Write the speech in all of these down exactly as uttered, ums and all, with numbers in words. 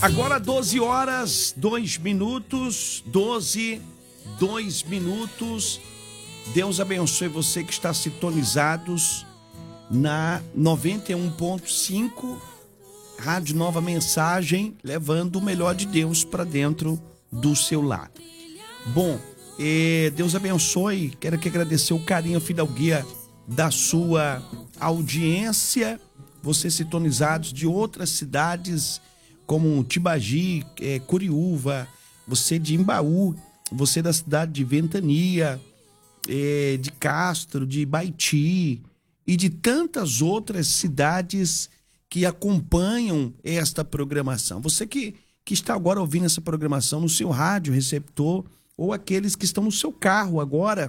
Agora doze horas, dois minutos, doze, dois minutos. Deus abençoe você que está sintonizados na noventa e um ponto cinco, Rádio Nova Mensagem, levando o melhor de Deus para dentro do seu lar. Bom, eh, Deus abençoe, quero que agradecer o carinho, a fidalguia da sua audiência, vocês sintonizados de outras cidades, como Tibagi, é, Curiúva, você de Imbaú, você da cidade de Ventania, é, de Castro, de Baiti e de tantas outras cidades que acompanham esta programação. Você que, que está agora ouvindo essa programação no seu rádio receptor, ou aqueles que estão no seu carro agora,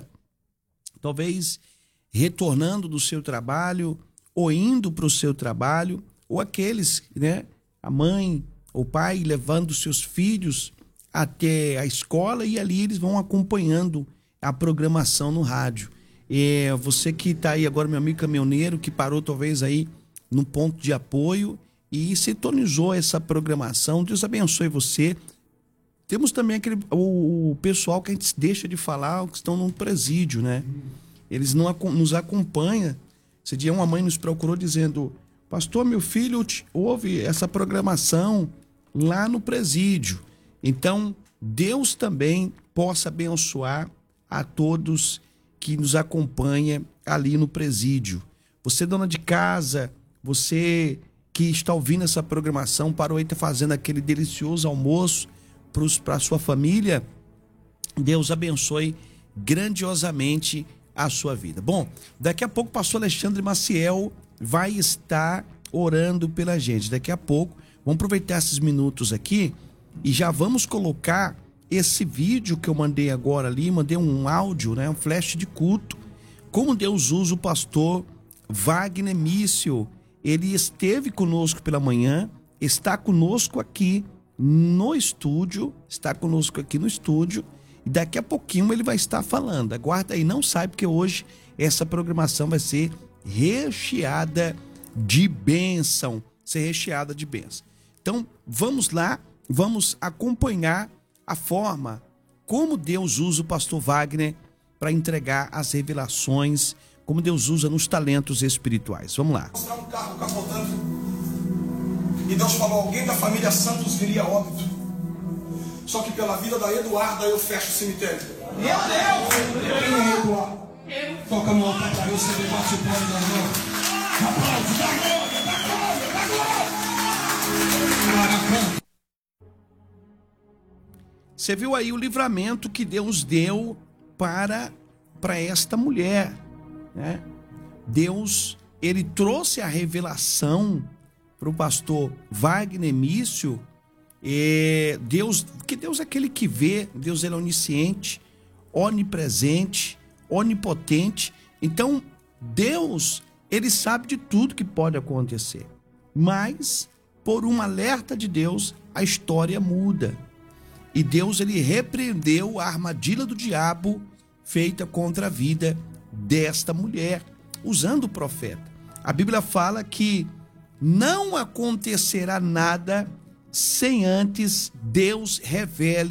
talvez retornando do seu trabalho, ou indo para o seu trabalho, ou aqueles, né? A mãe, o pai levando seus filhos até a escola e ali eles vão acompanhando a programação no rádio. É, você que está aí agora, meu amigo caminhoneiro, que parou talvez aí no ponto de apoio e sintonizou essa programação, Deus abençoe você. Temos também aquele, o, o pessoal que a gente deixa de falar, que estão no presídio, né? Eles não nos acompanham. Esse dia uma mãe nos procurou dizendo: pastor, meu filho ouve essa programação lá no presídio. Então, Deus também possa abençoar a todos que nos acompanham ali no presídio. Você, dona de casa, você que está ouvindo essa programação, parou aí, está fazendo aquele delicioso almoço para a sua família, Deus abençoe grandiosamente a sua vida. Bom, daqui a pouco o pastor Alexandre Maciel vai estar orando pela gente. Daqui a pouco, vamos aproveitar esses minutos aqui e já vamos colocar esse vídeo que eu mandei agora ali, mandei um áudio, né, um flash de culto, como Deus usa o pastor Wagner Mício. Ele esteve conosco pela manhã, está conosco aqui no estúdio, está conosco aqui no estúdio, e daqui a pouquinho ele vai estar falando. Aguarda aí, não sai, porque hoje essa programação vai ser recheada de bênção, ser recheada de bênção. Então, vamos lá, vamos acompanhar a forma como Deus usa o pastor Wagner para entregar as revelações, como Deus usa nos talentos espirituais. Vamos lá. Mostrar um carro capotando. E Deus falou: alguém da família Santos viria a óbito. Só que pela vida da Eduarda eu fecho o cemitério. Meu Deus! Toca no altar para receber, bate o pano da mão. Aplausos, da glória, da glória, da glória. Você viu aí o livramento que Deus deu para, para esta mulher, né? Deus, ele trouxe a revelação para o pastor Wagner Mício. E Deus, que Deus é aquele que vê, Deus ele é onisciente, onipresente, onipotente. Então, Deus, ele sabe de tudo que pode acontecer. Mas, por um alerta de Deus, a história muda. E Deus, ele repreendeu a armadilha do diabo feita contra a vida desta mulher, usando o profeta. A Bíblia fala que não acontecerá nada sem antes Deus revele